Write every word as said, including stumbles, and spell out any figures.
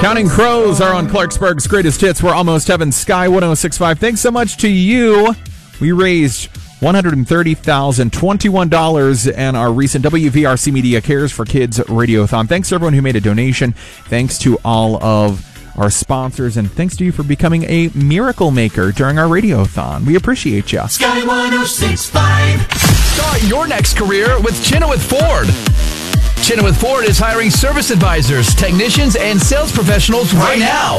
Counting Crows are on Clarksburg's Greatest Hits. We're almost heaven. Sky one oh six point five. Thanks so much to you. We raised one hundred thirty thousand twenty-one dollars in our recent W V R C Media Cares for Kids Radiothon. Thanks to everyone who made a donation. Thanks to all of our sponsors, and thanks to you for becoming a miracle maker during our radiothon. We appreciate you. Sky one oh six point five. Start your next career with Chenoweth Ford. Chenoweth Ford is hiring service advisors, technicians, and sales professionals right now.